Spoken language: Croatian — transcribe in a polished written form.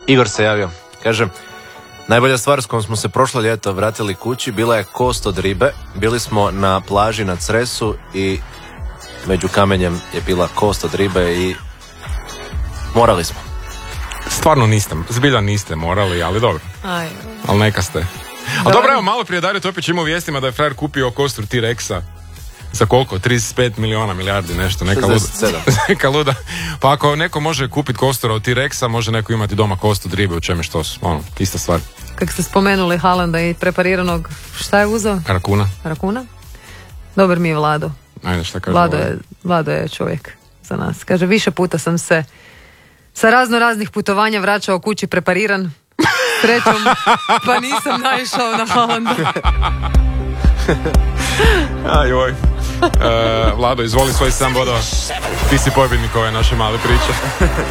Igor se javio. Kaže, najbolja stvar s kojom smo se prošlo ljeto vratili kući bila je kost od ribe. Bili smo na plaži na Cresu i među kamenjem je bila kost od ribe i morali smo. Stvarno niste, zbilja niste morali, ali dobro. Ali neka ste. A dobro, evo, malo prije Dario Topić ima u vijestima da je frajer kupio kostru T-Rexa. Za koliko? 35 miliona, milijardi, nešto. Neka luda. Pa ako neko može kupiti kostura od T-Rexa, može neko imati doma kost od ribe, u čemu što su. Ista stvar. Kako ste spomenuli Haalanda i prepariranog, šta je uzeo? Rakuna? Dobar mi je Vlado. Ajde, šta kaže Vlado je čovjek za nas. Kaže, više puta sam se sa raznih putovanja vraćao kući prepariran, srećom, pa nisam naišao na Haalanda. Ajoj. Vlado, izvoli svoj 7 bodova. Ti si pobjednik ove naše male priče.